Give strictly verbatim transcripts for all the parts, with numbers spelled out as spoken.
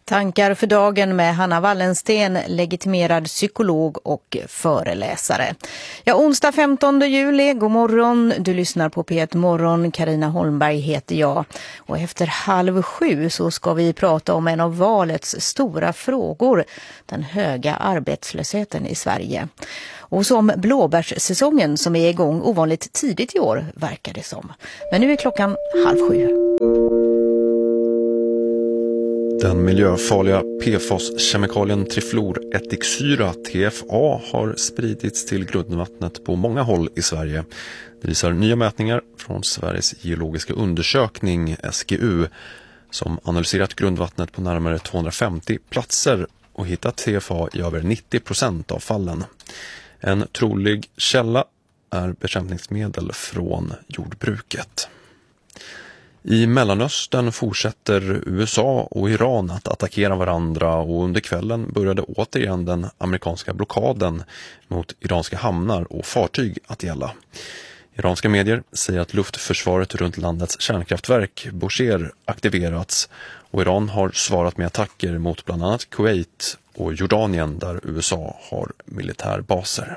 Tankar för dagen med Hanna Wallensten, legitimerad psykolog och föreläsare. Ja, onsdag femtonde juli, god morgon. Du lyssnar på P ett Morgon. Carina Holmberg heter jag. Och efter halv sju så ska vi prata om en av valets stora frågor, den höga arbetslösheten i Sverige. Och som blåbärssäsongen som är igång ovanligt tidigt i år verkar det som. Men nu är klockan halv sju. Den miljöfarliga P F A S-kemikalien trifluorättiksyra T F A har spridits till grundvattnet på många håll i Sverige. Det visar nya mätningar från Sveriges geologiska undersökning S G U som analyserat grundvattnet på närmare tvåhundrafemtio platser och hittat T F A i över nittio procent av fallen. En trolig källa är bekämpningsmedel från jordbruket. I Mellanöstern fortsätter U S A och Iran att attackera varandra och under kvällen började återigen den amerikanska blockaden mot iranska hamnar och fartyg att gälla. Iranska medier säger att luftförsvaret runt landets kärnkraftverk Bushehr aktiverats och Iran har svarat med attacker mot bland annat Kuwait och Jordanien där U S A har militärbaser.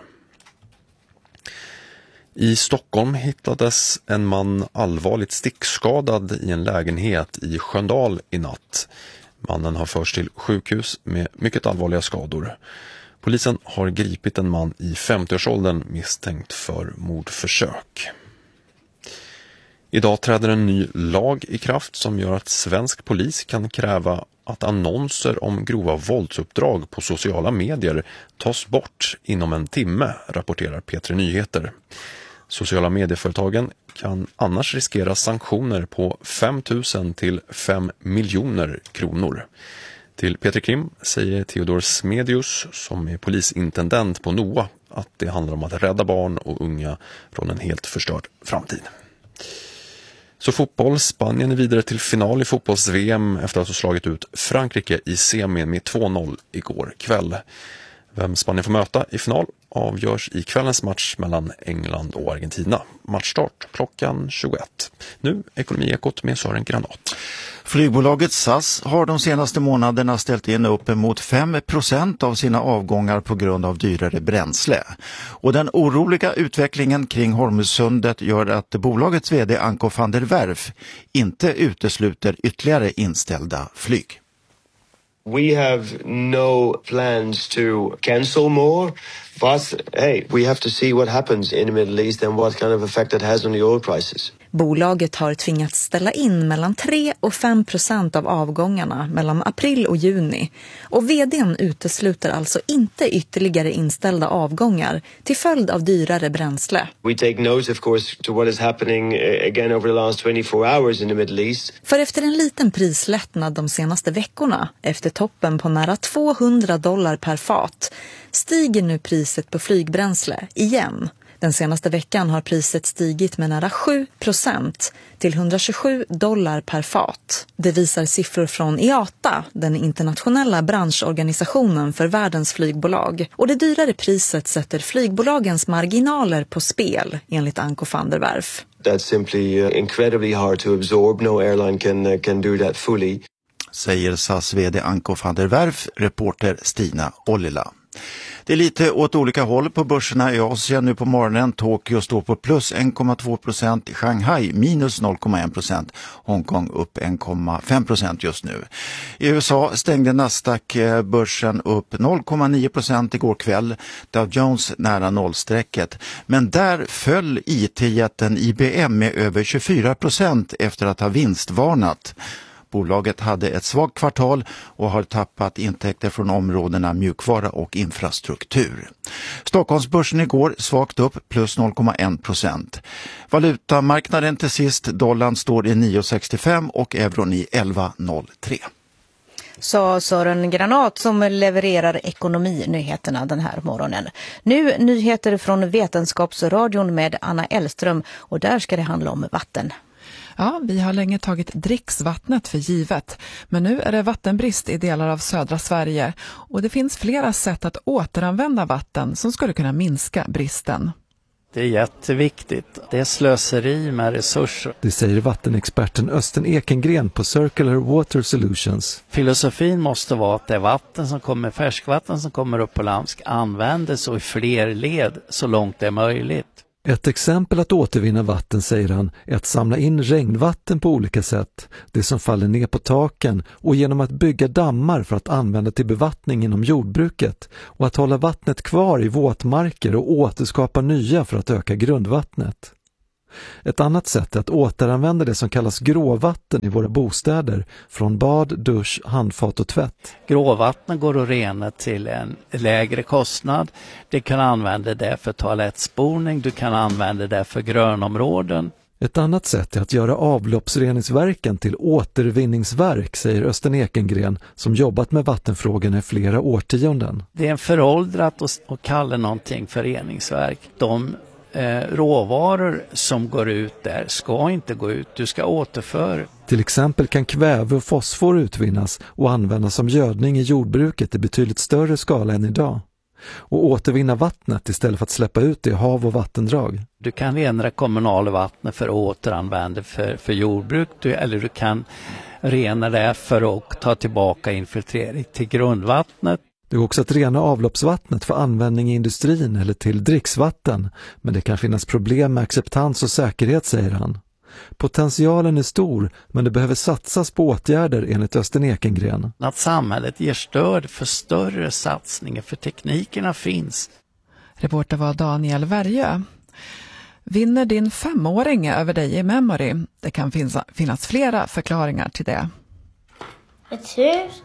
I Stockholm hittades en man allvarligt stickskadad i en lägenhet i Sköndal i natt. Mannen har förts till sjukhus med mycket allvarliga skador. Polisen har gripit en man i femtioårsåldern misstänkt för mordförsök. Idag träder en ny lag i kraft som gör att svensk polis kan kräva att annonser om grova våldsuppdrag på sociala medier tas bort inom en timme, rapporterar P tre Nyheter. Sociala medieföretagen kan annars riskera sanktioner på fem tusen till fem miljoner kronor. Till P tre Krim säger Theodor Smedius, som är polisintendent på NOA, att det handlar om att rädda barn och unga från en helt förstörd framtid. Så fotboll, Spanien är vidare till final i fotbolls-V M efter att ha slagit ut Frankrike i semin med två noll igår kväll. Vem Spanien får möta i final avgörs i kvällens match mellan England och Argentina. Matchstart klockan tjugoett. Nu Ekonomiekot med Sören Granat. Flygbolaget S A S har de senaste månaderna ställt in upp emot fem procent av sina avgångar på grund av dyrare bränsle. Och den oroliga utvecklingen kring Hormuzsundet gör att bolagets vd Anko van der Werf inte utesluter ytterligare inställda flyg. We have no plans to cancel more, but hey, we have to see what happens in the Middle East and what kind of effect it has on the oil prices. Bolaget har tvingats ställa in mellan tre och fem procent av avgångarna mellan april och juni. Och vdn utesluter alltså inte ytterligare inställda avgångar till följd av dyrare bränsle. We take note of course to what is happening again over the last twenty-four hours in the Middle East. För efter en liten prislättnad de senaste veckorna, efter toppen på nära tvåhundra dollar per fat, stiger nu priset på flygbränsle igen. Den senaste veckan har priset stigit med nära sju procent till hundratjugosju dollar per fat. Det visar siffror från I A T A, den internationella branschorganisationen för världens flygbolag. Och det dyrare priset sätter flygbolagens marginaler på spel, enligt Anko van der Werf. That's simply incredibly hard to absorb. No airline can, can do that fully. Säger S A S vd Anko van der Werf, reporter Stina Ollila. Det är lite åt olika håll på börserna i Asien nu på morgonen. Tokyo står på plus en komma två procent, Shanghai minus noll komma en procent, Hongkong upp en komma fem procent just nu. I U S A stängde Nasdaq-börsen upp noll komma nio procent igår kväll, Dow Jones nära nollstrecket. Men där föll I T-jätten I B M med över tjugofyra procent efter att ha vinstvarnat. Bolaget hade ett svagt kvartal och har tappat intäkter från områdena mjukvara och infrastruktur. Stockholmsbörsen igår svagt upp plus noll komma en procent. Valutamarknaden till sist, dollarn står i nio komma sextiofem och euron i elva komma noll tre. Sa Sören Granat som levererar ekonominyheterna den här morgonen. Nu nyheter från Vetenskapsradion med Anna Elström och där ska det handla om vatten. Ja, vi har länge tagit dricksvattnet för givet, men nu är det vattenbrist i delar av södra Sverige och det finns flera sätt att återanvända vatten som skulle kunna minska bristen. Det är jätteviktigt. Det är slöseri med resurser. Det säger vattenexperten Östen Ekengren på Circular Water Solutions. Filosofin måste vara att det vatten som kommer, färskvatten som kommer upp på land ska användas och i fler led så långt det är möjligt. Ett exempel att återvinna vatten, säger han, är att samla in regnvatten på olika sätt, det som faller ner på taken, och genom att bygga dammar för att använda till bevattning inom jordbruket och att hålla vattnet kvar i våtmarker och återskapa nya för att öka grundvattnet. Ett annat sätt är att återanvända det som kallas gråvatten i våra bostäder, från bad, dusch, handfat och tvätt. Gråvatten går att rena till en lägre kostnad. Du kan använda det för toalettspolning, du kan använda det för grönområden. Ett annat sätt är att göra avloppsreningsverken till återvinningsverk, säger Östen Ekengren, som jobbat med vattenfrågorna i flera årtionden. Det är en föråldrat att kalla någonting för reningsverk. De eh, råvaror som går ut där ska inte gå ut, du ska återföra. Till exempel kan kväve och fosfor utvinnas och användas som gödning i jordbruket i betydligt större skala än idag. Och återvinna vattnet istället för att släppa ut det i hav och vattendrag. Du kan rena det kommunala vattnet för att återanvända för, för jordbruk, du, eller du kan rena det för att ta tillbaka infiltrering till grundvattnet. Det är också att rena avloppsvattnet för användning i industrin eller till dricksvatten, men det kan finnas problem med acceptans och säkerhet, säger han. Potentialen är stor, men det behöver satsas på åtgärder enligt Östen Ekengren. Att samhället ger stöd för större satsningar, för teknikerna finns. Reporter var Daniel Värjö. Vinner din femåring över dig i memory? Det kan finnas, finnas flera förklaringar till det. Ett hus,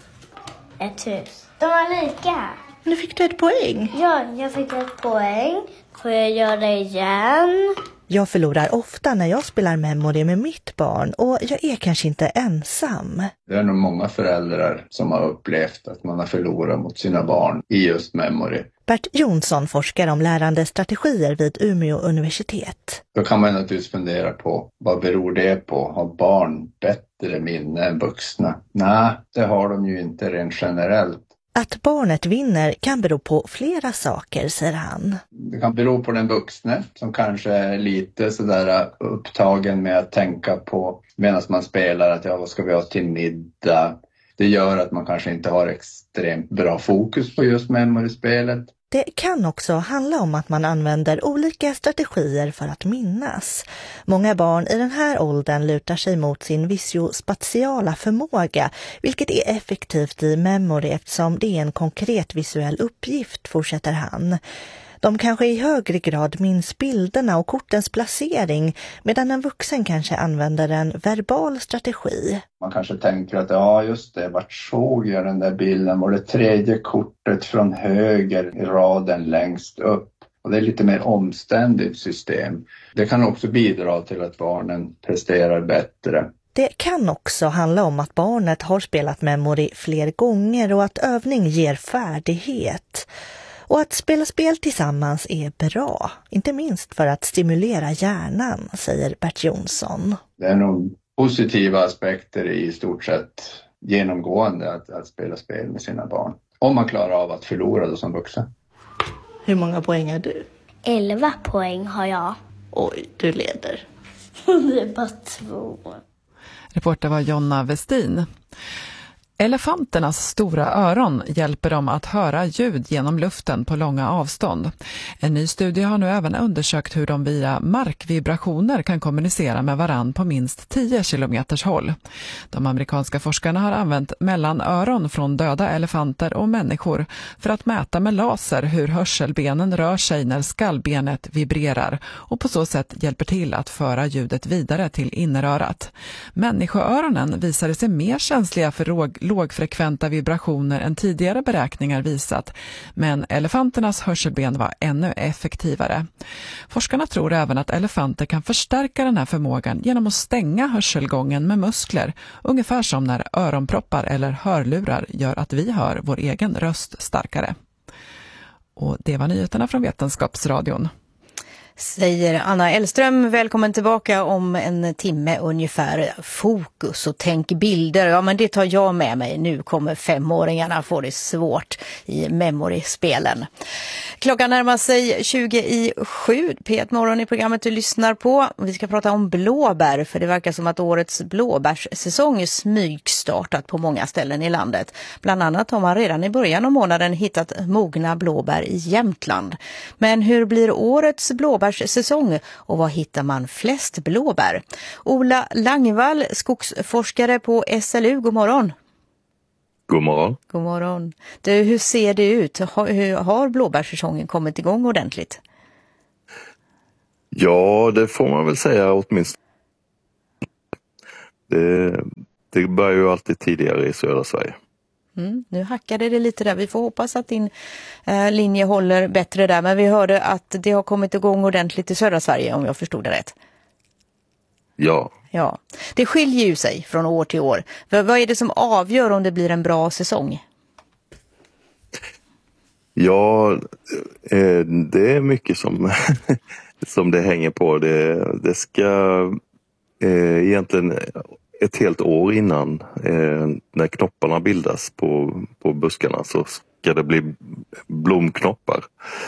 ett hus. De var lika. Nu fick du ett poäng. Ja, jag fick ett poäng. Får jag göra det igen? Jag förlorar ofta när jag spelar memory med mitt barn och jag är kanske inte ensam. Det är nog många föräldrar som har upplevt att man har förlorat mot sina barn i just memory. Bert Jonsson forskar om lärande strategier vid Umeå universitet. Då kan man naturligtvis fundera på vad beror det på? Har barn bättre minne än vuxna? Nej, det har de ju inte rent generellt. Att barnet vinner kan bero på flera saker, säger han. Det kan bero på den vuxne som kanske är lite sådär upptagen med att tänka på medan man spelar att ja, vad ska vi ha till middag? Det gör att man kanske inte har extremt bra fokus på just memory-spelet. Det kan också handla om att man använder olika strategier för att minnas. Många barn i den här åldern lutar sig mot sin visio-spatiala förmåga, vilket är effektivt i memory eftersom det är en konkret visuell uppgift, fortsätter han. De kanske i högre grad minns bilderna och kortens placering, medan en vuxen kanske använder en verbal strategi. Man kanske tänker att ja just det, vart såg jag den där bilden? Var det tredje kortet från höger i raden längst upp? Och det är lite mer omständigt system. Det kan också bidra till att barnen presterar bättre. Det kan också handla om att barnet har spelat memory fler gånger och att övning ger färdighet. Och att spela spel tillsammans är bra, inte minst för att stimulera hjärnan, säger Bert Jonsson. Det är nog positiva aspekter i stort sett genomgående att, att spela spel med sina barn. Om man klarar av att förlora då som vuxen. Hur många poäng har du? Elva poäng har jag. Oj, du leder. Det är bara två. Reporter var Jonna Westin. Elefanternas stora öron hjälper dem att höra ljud genom luften på långa avstånd. En ny studie har nu även undersökt hur de via markvibrationer kan kommunicera med varann på minst tio kilometers håll. De amerikanska forskarna har använt mellanöron från döda elefanter och människor för att mäta med laser hur hörselbenen rör sig när skallbenet vibrerar och på så sätt hjälper till att föra ljudet vidare till innerörat. Människoöronen visade sig mer känsliga för råg lågfrekventa vibrationer än tidigare beräkningar visat, men elefanternas hörselben var ännu effektivare. Forskarna tror även att elefanter kan förstärka den här förmågan genom att stänga hörselgången med muskler, ungefär som när öronproppar eller hörlurar gör att vi hör vår egen röst starkare. Och det var nyheterna från Vetenskapsradion. Säger Anna Elström, välkommen tillbaka om en timme ungefär. Fokus och tänk bilder, ja men det tar jag med mig. Nu kommer femåringarna få det svårt i memory-spelen. Klockan närmar sig tjugo i sju, P ett morgon i programmet du lyssnar på. Vi ska prata om blåbär, för det verkar som att årets blåbärssäsong smygstartat på många ställen i landet. Bland annat har man redan i början av månaden hittat mogna blåbär i Jämtland. Men hur blir årets blåbärssäsong och var hittar man flest blåbär? Ola Langvall, skogsforskare på S L U, god morgon. God morgon. God morgon. Du, hur ser det ut? Har, hur, har blåbärssäsongen kommit igång ordentligt? Ja, det får man väl säga åtminstone. Det, det börjar ju alltid tidigare i södra Sverige. Mm, nu hackade det lite där. Vi får hoppas att din eh, linje håller bättre där. Men vi hörde att det har kommit igång ordentligt i södra Sverige, om jag förstod det rätt. Ja. Ja, det skiljer ju sig från år till år. För vad är det som avgör om det blir en bra säsong? Ja, eh, det är mycket som, som det hänger på. Det, det ska eh, egentligen ett helt år innan, eh, när knopparna bildas på, på buskarna, så ska det bli blomknoppar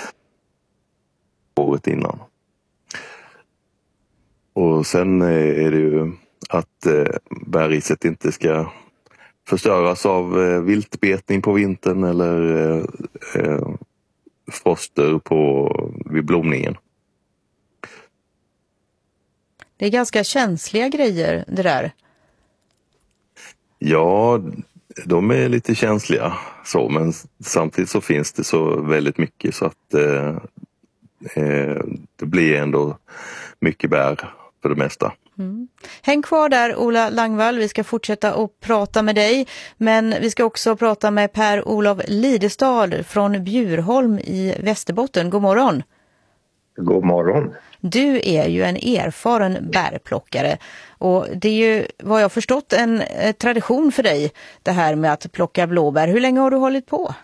året innan. Och sen är det ju att eh, bärriset inte ska förstöras av eh, viltbetning på vintern eller eh, eh, froster på, vid blomningen. Det är ganska känsliga grejer det där. Ja, de är lite känsliga så, men samtidigt så finns det så väldigt mycket så att eh, eh, det blir ändå mycket bär för det mesta. Mm. Häng kvar där, Ola Langvall, vi ska fortsätta att prata med dig, men vi ska också prata med Per-Olof Lidestad från Bjurholm i Västerbotten. God morgon. God morgon. Du är ju en erfaren bärplockare och det är ju, vad jag förstått, en tradition för dig det här med att plocka blåbär. Hur länge har du hållit på?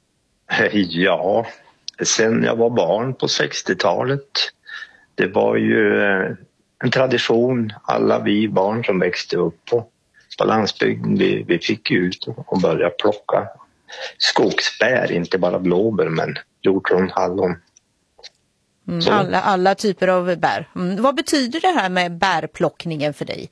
Ja, sen jag var barn på sextiotalet. Det var ju en tradition, alla vi barn som växte upp på, på landsbygden, vi, vi fick ut och börja plocka skogsbär, inte bara blåbär men hjortron, hallon. Mm, alla, alla typer av bär. Mm, vad betyder det här med bärplockningen för dig?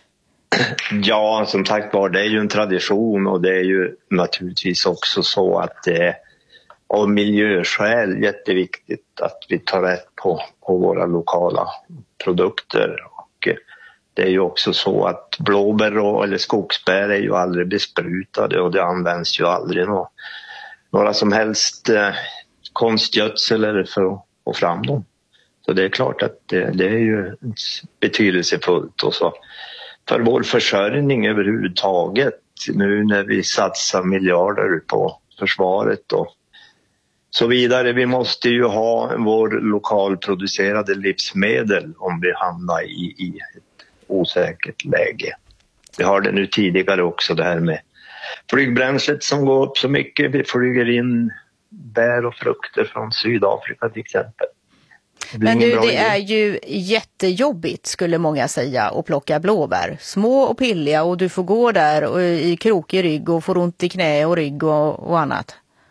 Ja, som sagt var, det är ju en tradition och det är ju naturligtvis också så att det är av miljöskäl jätteviktigt att vi tar rätt på, på våra lokala produkter. Och det är ju också så att blåbär och, eller skogsbär är ju aldrig besprutade och det används ju aldrig några, några som helst eh, konstgödsel eller för att få fram dem. Så det är klart att det, det är ju betydelsefullt och så för vår försörjning överhuvudtaget nu när vi satsar miljarder på försvaret och så vidare. Vi måste ju ha vår lokalproducerade livsmedel om vi hamnar i, i ett osäkert läge. Vi har det nu tidigare också, det här med flygbränslet som går upp så mycket. Vi flyger in bär och frukter från Sydafrika till exempel. Men du, det är ju jättejobbigt skulle många säga att plocka blåbär. Små och pilliga och du får gå där och i krokig rygg och får ont i knä och rygg och, och annat.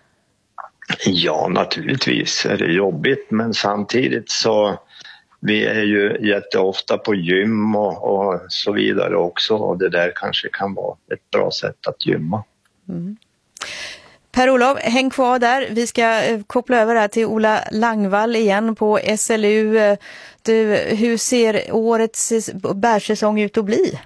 Ja, naturligtvis är det jobbigt, men samtidigt så vi är ju jätteofta på gym och, och så vidare också och det där kanske kan vara ett bra sätt att gymma. Mm. Per-Olof, häng kvar där. Vi ska koppla över här till Ola Langvall igen på S L U. Du, hur ser årets bärsäsong ut att bli?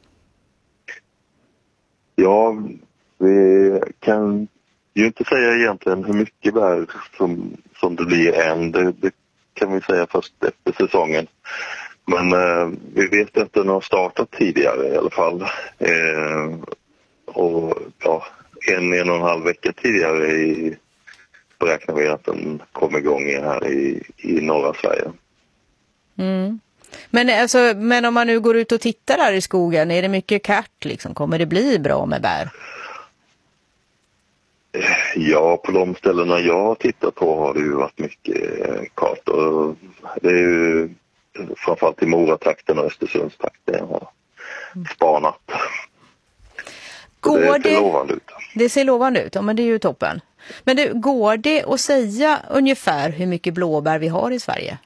Ja, vi kan ju inte säga egentligen hur mycket bär som, som det blir än. Det, det kan vi säga först efter säsongen. Men eh, vi vet att den har startat tidigare i alla fall. Eh, och ja, en, en och en halv vecka tidigare i, beräknar vi att den kommer igång här i, i norra Sverige. Mm. Men, alltså, men om man nu går ut och tittar där i skogen, är det mycket kärt liksom? Kommer det bli bra med bär? Ja, på de ställena jag har tittat på har det ju varit mycket eh, kartor. Det är ju framförallt i Moratrakten och Östersundstrakten jag har spanat. Går det ser det... lovande ut. Det ser lovande ut, ja, men det är ju toppen. Men det, går det att säga ungefär hur mycket blåbär vi har i Sverige?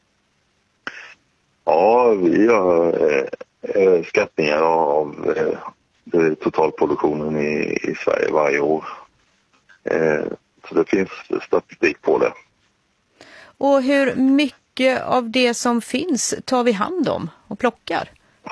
Ja, vi gör eh, skattningar av eh, totalproduktionen i, i Sverige varje år. Eh, så det finns statistik på det. Och hur mycket av det som finns tar vi hand om och plockar?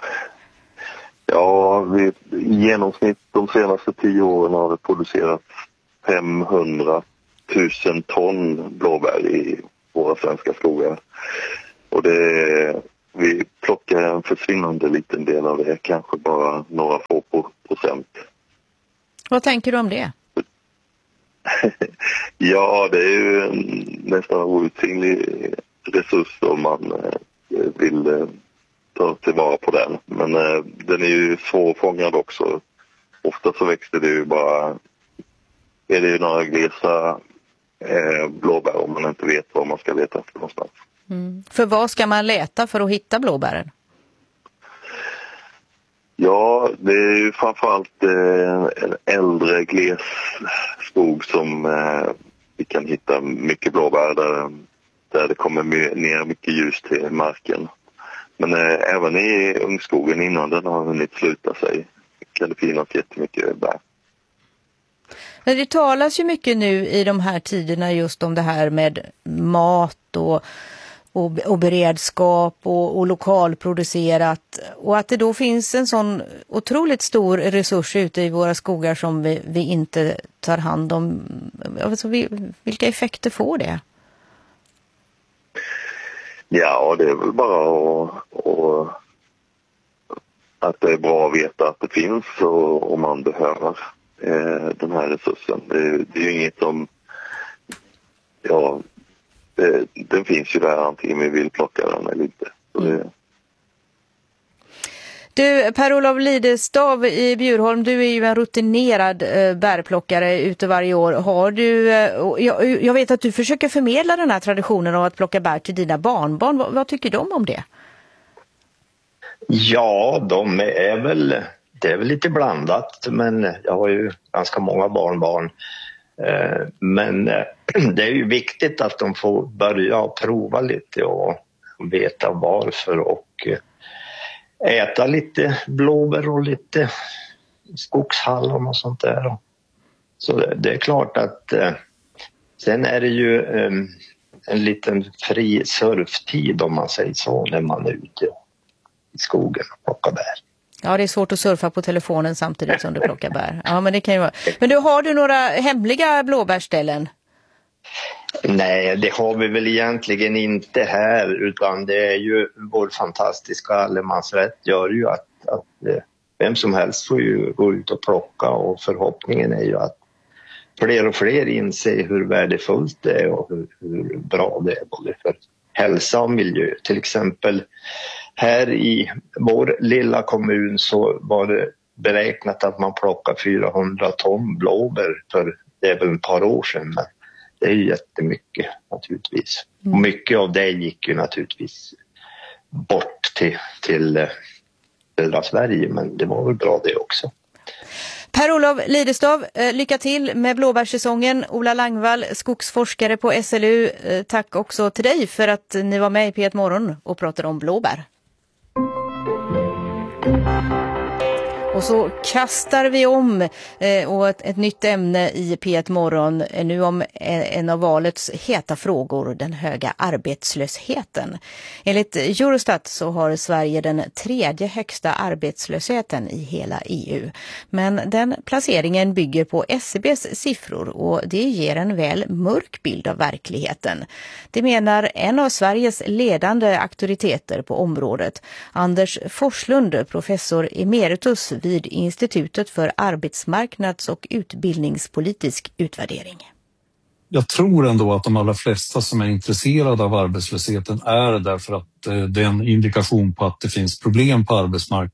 Ja, vi, i genomsnitt de senaste tio åren har det producerats femhundratusen ton blåbär i våra svenska skogar. Och det, vi plockar en försvinnande liten del av det, kanske bara några få procent. Vad tänker du om det? Ja, det är ju en nästan outsinlig resurs om man vill ta tillvara på den. Men eh, den är ju svårfångad också. Ofta så växer det ju bara, är det ju några glesa eh, blåbär om man inte vet vad man ska leta efter någonstans. Mm. För vad ska man leta för att hitta blåbären? Ja, det är ju framförallt eh, en äldre gles skog som eh, vi kan hitta mycket blåbär där, där det kommer ner mycket ljus till marken. Men eh, även i ungskogen innan den har hunnit sluta sig kan det finnas jättemycket bär. Men det talas ju mycket nu i de här tiderna just om det här med mat och, och, och beredskap och, och lokalproducerat. Och att det då finns en sån otroligt stor resurs ute i våra skogar som vi, vi inte tar hand om. Alltså, vi, vilka effekter får det? Ja, det är väl bara att, att, att det är bra att veta att det finns och om man behöver eh, den här resursen. Det, det är ju inget som, ja, det, den finns ju där antingen vi vill plocka den eller inte. Så det... Du, Per-Olof Lidestav i Bjurholm, du är ju en rutinerad eh, bärplockare ute varje år. Har du, eh, jag, jag vet att du försöker förmedla den här traditionen av att plocka bär till dina barnbarn. Vad, vad tycker de om det? Ja, de är väl, det är väl lite blandat, men jag har ju ganska många barnbarn. Eh, men eh, det är ju viktigt att de får börja prova lite och veta varför och eh, äta lite blåbär och lite skogshallon och sånt där. Så det, det är klart att eh, sen är det ju eh, en liten fri surftid om man säger så när man är ute i skogen och plockar bär. Ja, det är svårt att surfa på telefonen samtidigt som du plockar bär. Ja, men det kan ju vara. Men du, har du några hemliga blåbärställen? Nej, det har vi väl egentligen inte här, utan det är ju vår fantastiska allemansrätt gör ju att, att eh, vem som helst får ju gå ut och plocka, och förhoppningen är ju att fler och fler inser hur värdefullt det är och hur, hur bra det är både för hälsa och miljö. Till exempel här i vår lilla kommun så var det beräknat att man plockar fyrahundra ton blåbär för det är väl ett par år sedan, men det är ju jättemycket naturligtvis. Mm. Och mycket av det gick ju naturligtvis bort till, till södra Sverige, men det var väl bra det också. Per-Olof Lidestav, lycka till med blåbärssäsongen. Ola Langvall, skogsforskare på S L U, tack också till dig för att ni var med i P ett Morgon och pratade om blåbär. Och så kastar vi om eh, och ett, ett nytt ämne i P ett Morgon, nu om en av valets heta frågor, den höga arbetslösheten. Enligt Eurostat så har Sverige den tredje högsta arbetslösheten i hela E U. Men den placeringen bygger på S C B:s siffror och det ger en väl mörk bild av verkligheten. Det menar en av Sveriges ledande auktoriteter på området, Anders Forslund, professor emeritus vid Institutet för arbetsmarknads- och utbildningspolitisk utvärdering. Jag tror ändå att de allra flesta som är intresserade av arbetslösheten är därför att det är en indikation på att det finns problem på arbetsmarknaden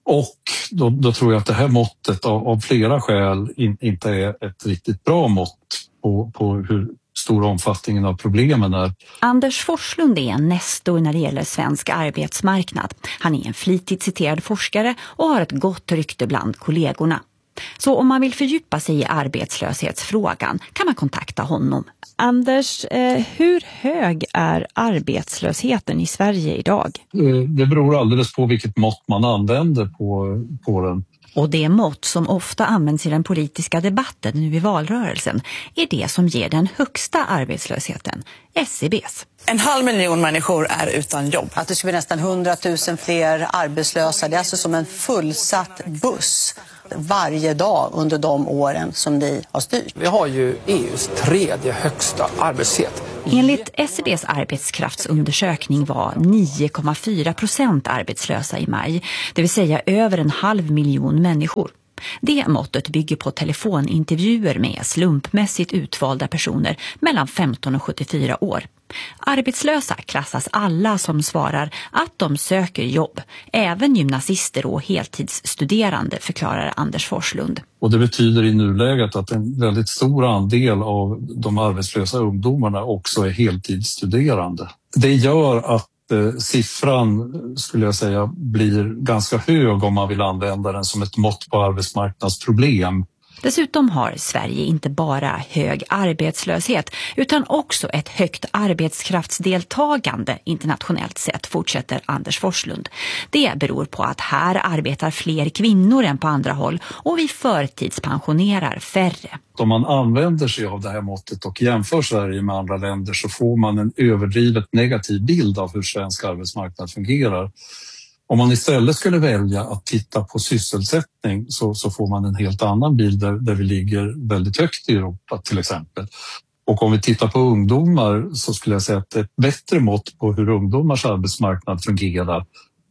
Och då, då tror jag att det här måttet av, av flera skäl in, inte är ett riktigt bra mått på, på hur stor omfattningen av problemen är. Anders Forslund är en nestor när det gäller svensk arbetsmarknad. Han är en flitigt citerad forskare och har ett gott rykte bland kollegorna. Så om man vill fördjupa sig i arbetslöshetsfrågan kan man kontakta honom. Anders, eh, hur hög är arbetslösheten i Sverige idag? Det beror alldeles på vilket mått man använder på, på den. Och det mått som ofta används i den politiska debatten nu i valrörelsen är det som ger den högsta arbetslösheten, S C B:s. En halv miljon människor är utan jobb. Att det skulle bli nästan hundratusen fler arbetslösa, det är alltså som en fullsatt buss varje dag under de åren som ni har styrt. Vi har ju E U:s tredje högsta arbetslöshet. Enligt S C B:s arbetskraftsundersökning var nio komma fyra procent arbetslösa i maj, det vill säga över en halv miljon människor. Det måttet bygger på telefonintervjuer med slumpmässigt utvalda personer mellan femton och sjuttiofyra år. Arbetslösa klassas alla som svarar att de söker jobb, även gymnasister och heltidsstuderande, förklarar Anders Forslund. Och det betyder i nuläget att en väldigt stor andel av de arbetslösa ungdomarna också är heltidsstuderande. Det gör att eh, siffran, skulle jag säga, blir ganska hög om man vill använda den som ett mått på arbetsmarknadsproblem. Dessutom har Sverige inte bara hög arbetslöshet utan också ett högt arbetskraftsdeltagande internationellt sett, fortsätter Anders Forslund. Det beror på att här arbetar fler kvinnor än på andra håll och vi förtidspensionerar färre. Om man använder sig av det här måttet och jämför Sverige med andra länder så får man en överdrivet negativ bild av hur svensk arbetsmarknad fungerar. Om man istället skulle välja att titta på sysselsättning så, så får man en helt annan bild där, där vi ligger väldigt högt i Europa till exempel. Och om vi tittar på ungdomar så skulle jag säga att ett bättre mått på hur ungdomars arbetsmarknad fungerar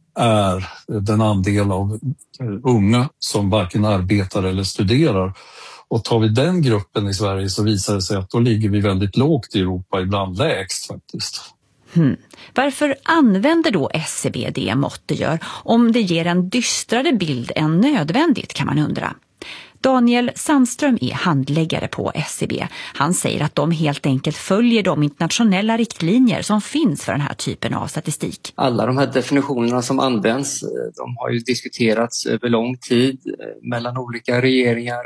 är den andel av unga som varken arbetar eller studerar. Och tar vi den gruppen i Sverige så visar det sig att då ligger vi väldigt lågt i Europa, ibland lägst faktiskt. Hmm. Varför använder då S C B det mått det gör om det ger en dystrare bild än nödvändigt, kan man undra. Daniel Sandström är handläggare på S C B. Han säger att de helt enkelt följer de internationella riktlinjer som finns för den här typen av statistik. Alla de här definitionerna som används, de har ju diskuterats över lång tid mellan olika regeringar,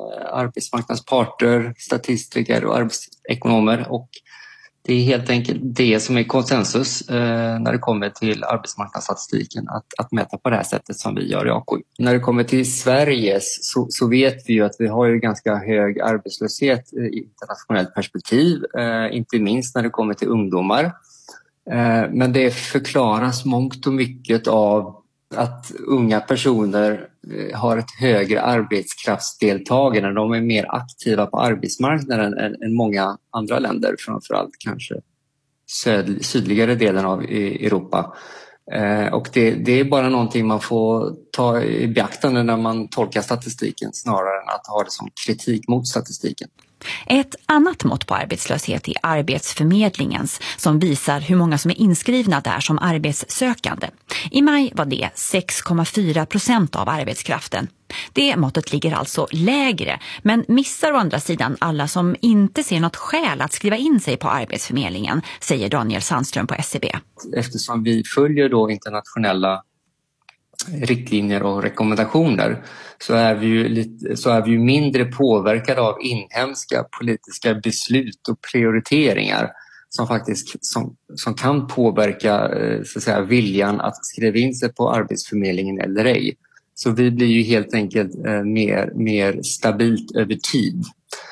arbetsmarknadsparter, statistiker och arbetsekonomer, och det är helt enkelt det som är konsensus eh, när det kommer till arbetsmarknadsstatistiken, att, att mäta på det här sättet som vi gör i A K U. När det kommer till Sverige så, så vet vi ju att vi har ju ganska hög arbetslöshet i internationellt perspektiv, eh, inte minst när det kommer till ungdomar. Eh, men det förklaras mångt och mycket av att unga personer har ett högre arbetskraftsdeltagande. De är mer aktiva på arbetsmarknaden än, än många andra länder, framförallt kanske söd, sydligare delen av Europa. Eh, och det, det är bara någonting man får ta i beaktande när man tolkar statistiken snarare än att ha det som kritik mot statistiken. Ett annat mått på arbetslöshet är Arbetsförmedlingens, som visar hur många som är inskrivna där som arbetssökande. I maj var det sex komma fyra procent av arbetskraften. Det måttet ligger alltså lägre, men missar å andra sidan alla som inte ser något skäl att skriva in sig på Arbetsförmedlingen, säger Daniel Sandström på S C B. Eftersom vi följer då internationella riktlinjer och rekommendationer så är vi ju, lite, så är vi ju mindre påverkade av inhemska politiska beslut och prioriteringar som faktiskt som, som kan påverka så att säga, viljan att skriva in sig på Arbetsförmedlingen eller ej. Så vi blir ju helt enkelt eh, mer, mer stabilt över tid.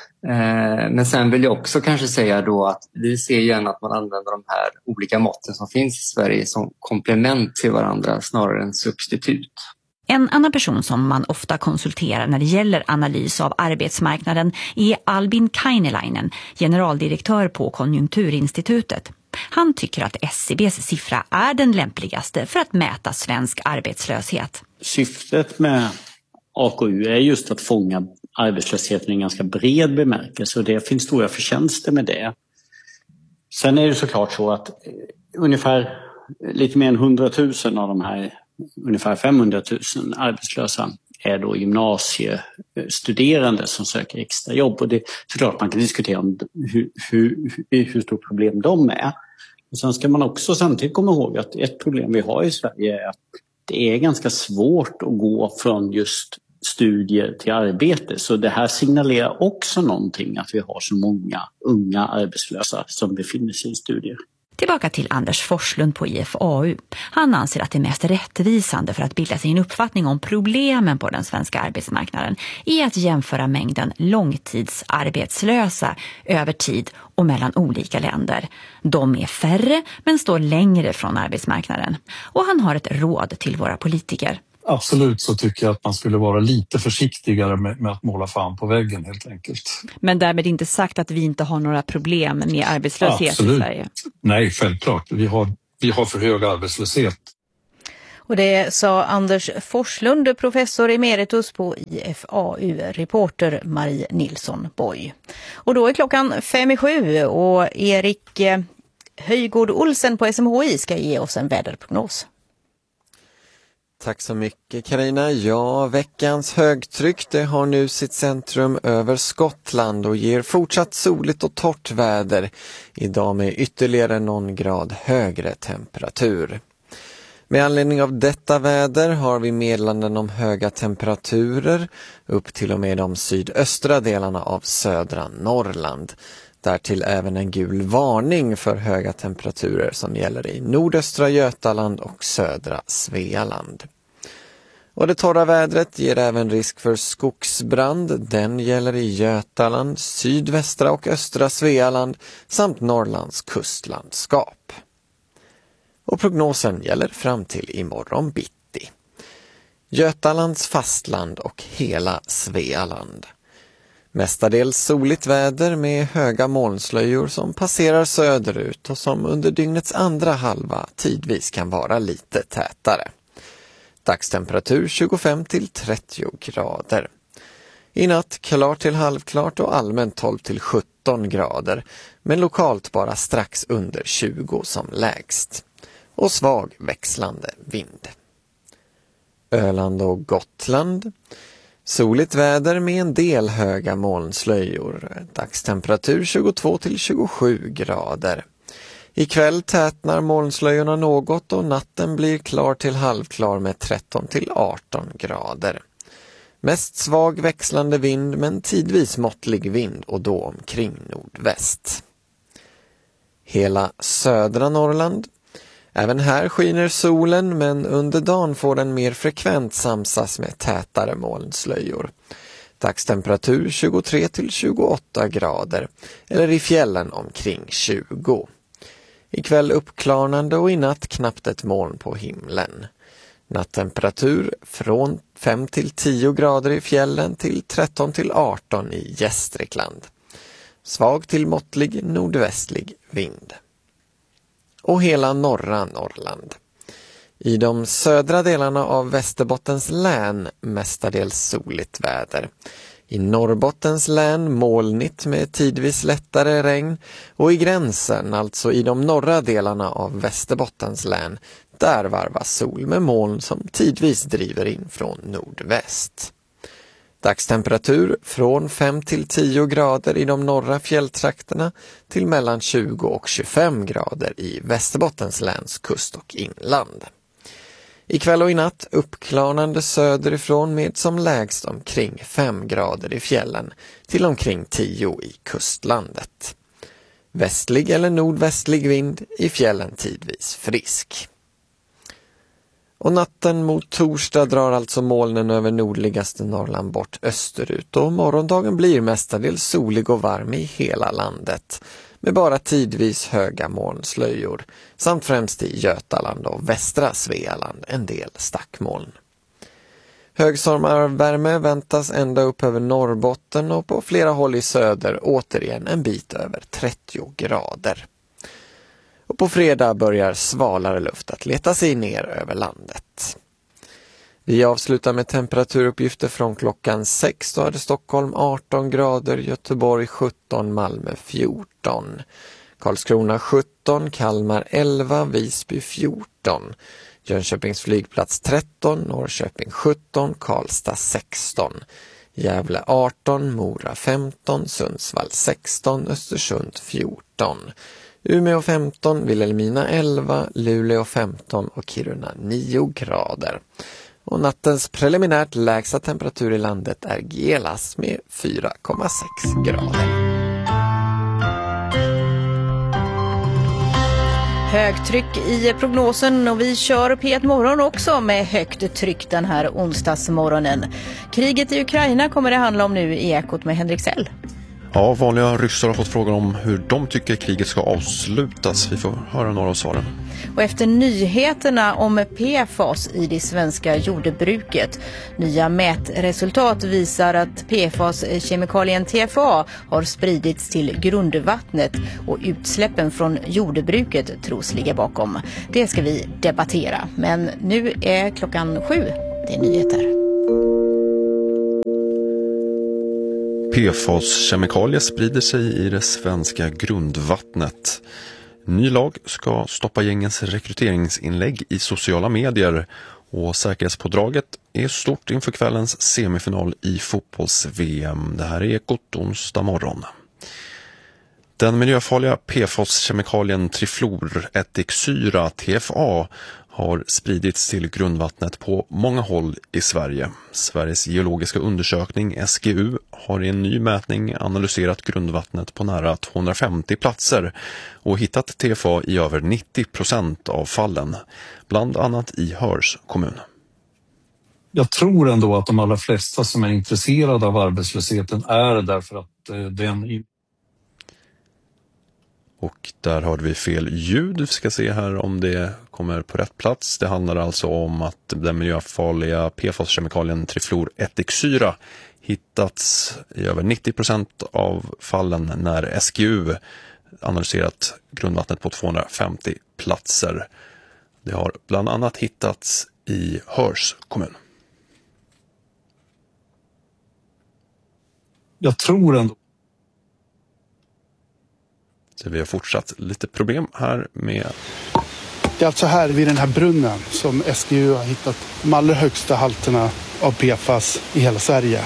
Eh, men sen vill jag också kanske säga då att vi ser gärna att man använder de här olika måtten som finns i Sverige som komplement till varandra snarare än substitut. En annan person som man ofta konsulterar när det gäller analys av arbetsmarknaden är Albin Kainelainen, generaldirektör på Konjunkturinstitutet. Han tycker att S C B:s siffra är den lämpligaste för att mäta svensk arbetslöshet. Syftet med A K U är just att fånga arbetslösheten i en ganska bred bemärkelse, och det finns stora förtjänster med det. Sen är det såklart så att ungefär lite mer än hundratusen av de här ungefär femhundratusen arbetslösa är då gymnasiestuderande som söker extra jobb. Och det är såklart man kan diskutera om hur, hur, hur stort problem de är. Och sen ska man också samtidigt komma ihåg att ett problem vi har i Sverige är att det är ganska svårt att gå från just studier till arbete. Så det här signalerar också någonting att vi har så många unga arbetslösa som befinner sig i studier. Tillbaka till Anders Forslund på I F A U. Han anser att det mest rättvisande för att bilda sin uppfattning om problemen på den svenska arbetsmarknaden är att jämföra mängden långtidsarbetslösa över tid och mellan olika länder. De är färre men står längre från arbetsmarknaden. Och han har ett råd till våra politiker. Absolut så tycker jag att man skulle vara lite försiktigare med, med att måla fan på väggen helt enkelt. Men därmed inte sagt att vi inte har några problem med arbetslöshet Absolut. i Sverige. Nej, självklart. Vi har, vi har för hög arbetslöshet. Och det sa Anders Forslund, professor emeritus på I F A U, reporter Marie Nilsson Boy. Och då är klockan fem i sju och Erik Höjgård Olsen på S M H I ska ge oss en väderprognos. Tack så mycket Carina. Ja, veckans högtryck det har nu sitt centrum över Skottland och ger fortsatt soligt och torrt väder. Idag med ytterligare någon grad högre temperatur. Med anledning av detta väder har vi meddelanden om höga temperaturer upp till och med de sydöstra delarna av södra Norrland. Därtill även en gul varning för höga temperaturer som gäller i nordöstra Götaland och södra Svealand. Och det torra vädret ger även risk för skogsbrand. Den gäller i Götaland, sydvästra och östra Svealand samt Norrlands kustlandskap. Och prognosen gäller fram till imorgon bitti. Götalands fastland och hela Svealand. Mestadels soligt väder med höga molnslöjor som passerar söderut och som under dygnets andra halva tidvis kan vara lite tätare. Dagstemperatur tjugofem till trettio grader. I natt klart till halvklart och allmänt tolv till sjutton grader, men lokalt bara strax under tjugo som lägst. Och svag växlande vind. Öland och Gotland. Soligt väder med en del höga molnslöjor. Dagstemperatur tjugotvå till tjugosju grader. Ikväll tätnar molnslöjorna något och natten blir klar till halvklar med tretton till arton grader. Mest svag växlande vind men tidvis måttlig vind och då omkring nordväst. Hela södra Norrland. Även här skiner solen men under dagen får den mer frekvent samsas med tätare molnslöjor. Dagstemperatur tjugotre till tjugoåtta grader eller i fjällen omkring tjugo. Ikväll uppklarnande och i natt knappt ett moln på himlen. Nattemperatur från fem till tio grader i fjällen till tretton till arton i Gästrikland. Svag till måttlig nordvästlig vind. Och hela norra Norrland. I de södra delarna av Västerbottens län mestadels soligt väder. I Norrbottens län molnigt med tidvis lättare regn och i gränsen, alltså i de norra delarna av Västerbottens län, där varvas sol med moln som tidvis driver in från nordväst. Dagstemperatur från fem till tio grader i de norra fjälltrakterna till mellan tjugo och tjugofem grader i Västerbottens läns kust och inland. Ikväll och i natt uppklarnande söderifrån med som lägst omkring fem grader i fjällen till omkring tio i kustlandet. Västlig eller nordvästlig vind, i fjällen tidvis frisk. Och natten mot torsdag drar alltså molnen över nordligaste Norrland bort österut och morgondagen blir mestadels solig och varm i hela landet med bara tidvis höga molnslöjor samt främst i Götaland och västra Svealand en del stackmoln. Högsommarvärme väntas ända upp över Norrbotten och på flera håll i söder återigen en bit över trettio grader. Och på fredag börjar svalare luft att leta sig ner över landet. Vi avslutar med temperaturuppgifter från klockan sex. Då hade Stockholm arton grader, Göteborg sjutton, Malmö fjorton, Karlskrona sjutton, Kalmar elva, Visby fjorton, Jönköpings flygplats tretton, Norrköping sjutton, Karlstad sexton, Gävle arton, Mora femton, Sundsvall sexton, Östersund fjorton, Umeå femton, Vilhelmina elva, Luleå femton och Kiruna nio grader. Och nattens preliminärt lägsta temperatur i landet är Gelas med fyra komma sex grader. Högtryck i prognosen och vi kör P ett morgon också med högt tryck den här onsdagsmorgonen. Kriget i Ukraina kommer det handla om nu i Ekot med Henrik Sell. Ja, vanliga ryssar har fått frågan om hur de tycker kriget ska avslutas. Vi får höra några av svaren. Och efter nyheterna om P F A S i det svenska jordbruket. Nya mätresultat visar att P F A S-kemikalien T F A har spridits till grundvattnet och utsläppen från jordbruket tros ligga bakom. Det ska vi debattera. Men nu är klockan sju. Det är nyheter. P F A S-kemikalier sprider sig i det svenska grundvattnet. Ny lag ska stoppa gängens rekryteringsinlägg i sociala medier och säkerhetspådraget är stort inför kvällens semifinal i fotbolls-V M. Det här är Ekot onsdag morgon. Den miljöfarliga P F A S-kemikalien trifluorättiksyra T F A har spridits till grundvattnet på många håll i Sverige. Sveriges geologiska undersökning S G U har i en ny mätning analyserat grundvattnet på nära tvåhundrafemtio platser och hittat T F A i över nittio procent av fallen, bland annat i Hörs kommun. Jag tror ändå att de allra flesta som är intresserade av arbetslösheten är därför att eh, den... Och där hörde vi fel ljud. Vi ska se här om det kommer på rätt plats. Det handlar alltså om att den miljöfarliga P F A S-kemikalien trifluorättiksyra hittats i över nittio procent av fallen när S G U analyserat grundvattnet på tvåhundrafemtio platser. Det har bland annat hittats i Hörs kommun. Jag tror ändå Så vi har fortsatt lite problem här med... Det är alltså här vid den här brunnen som S G U har hittat de allra högsta halterna av P F A S i hela Sverige.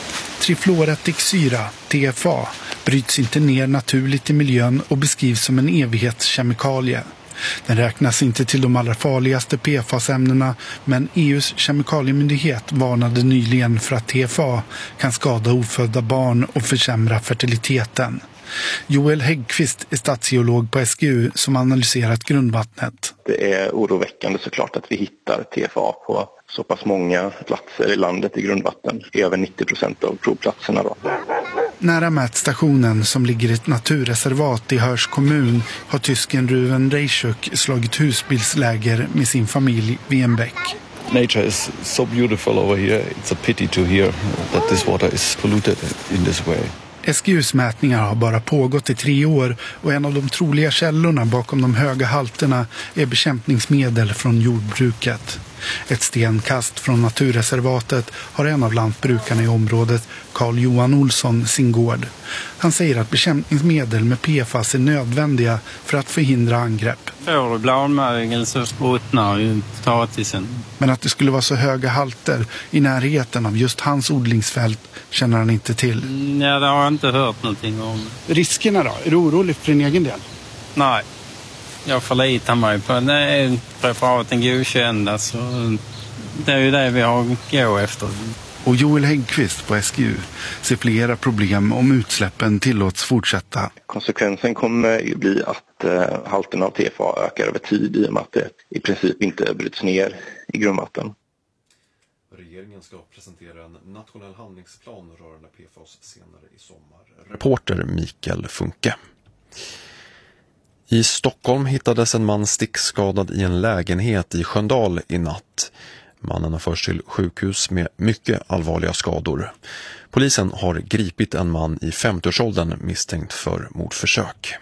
Trifluorättiksyra, T F A, bryts inte ner naturligt i miljön och beskrivs som en evighetskemikalie. Den räknas inte till de allra farligaste P F A S-ämnena, men E U:s kemikaliemyndighet varnade nyligen för att T F A kan skada ofödda barn och försämra fertiliteten. Joel Häggqvist är statsgeolog på S G U som analyserat grundvattnet. Det är oroväckande såklart att vi hittar T F A på så pass många platser i landet i grundvatten. Över nittio procent av provplatserna då. Nära mätstationen som ligger i ett naturreservat i Hörs kommun har tysken Ruven Reichuk slagit husbilsläger med sin familj vid en bäck. Nature is so beautiful over here. It's a pity to hear that this water is polluted in this way. S G U:s mätningar har bara pågått i tre år och en av de troliga källorna bakom de höga halterna är bekämpningsmedel från jordbruket. Ett stenkast från naturreservatet har en av lantbrukarna i området, Carl Johan Olsson, sin gård. Han säger att bekämpningsmedel med P F A S är nödvändiga för att förhindra angrepp. Får du bladmögel så ruttnar ju potatisen. Men att det skulle vara så höga halter i närheten av just hans odlingsfält känner han inte till. Ja, det har jag inte hört någonting om. Riskerna då? Är du orolig för din egen del? Nej, jag förlitar mig på att preparaten godkända, så det är ju det vi har att gå efter. Och Joel Häggqvist på S G U ser flera problem om utsläppen tillåts fortsätta. Konsekvensen kommer ju bli att eh, halten av T F A ökar över tid i och med att det i princip inte bryts ner i grundvatten. Regeringen ska presentera en nationell handlingsplan rörande P F A S senare i sommar. Reporter Mikael Funke. I Stockholm hittades en man stickskadad i en lägenhet i Sköndal i natt. Mannen har förts till sjukhus med mycket allvarliga skador. Polisen har gripit en man i femtioårsåldern misstänkt för mordförsök.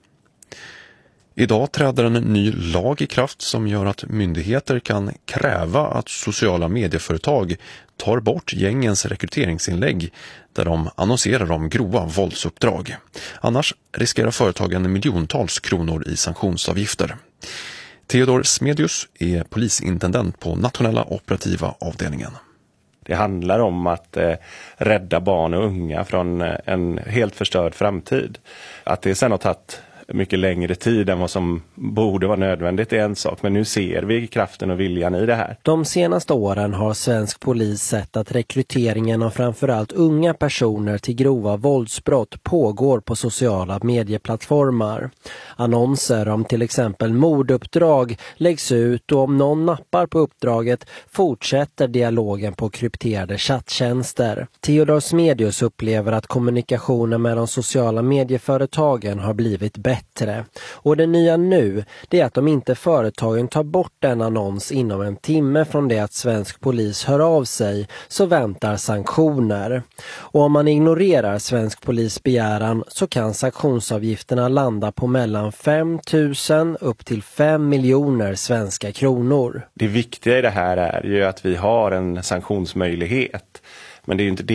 Idag träder en ny lag i kraft som gör att myndigheter kan kräva att sociala medieföretag tar bort gängens rekryteringsinlägg där de annonserar om grova våldsuppdrag. Annars riskerar företagen miljontals kronor i sanktionsavgifter. Theodor Smedius är polisintendent på nationella operativa avdelningen. Det handlar om att eh, rädda barn och unga från eh, en helt förstörd framtid. Att det sen har tagit mycket längre tid än vad som borde vara nödvändigt är en sak, men nu ser vi kraften och viljan i det här. De senaste åren har svensk polis sett att rekryteringen av framförallt unga personer till grova våldsbrott pågår på sociala medieplattformar. Annonser om till exempel morduppdrag läggs ut och om någon nappar på uppdraget fortsätter dialogen på krypterade chatttjänster. Theodor Smedius upplever att kommunikationen med de sociala medieföretagen har blivit bättre. Bättre. Och det nya nu det är att om inte företagen tar bort en annons inom en timme från det att svensk polis hör av sig så väntar sanktioner. Och om man ignorerar svensk polis begäran så kan sanktionsavgifterna landa på mellan fem tusen upp till fem miljoner svenska kronor. Det viktiga i det här är ju att vi har en sanktionsmöjlighet. Men det är ju inte det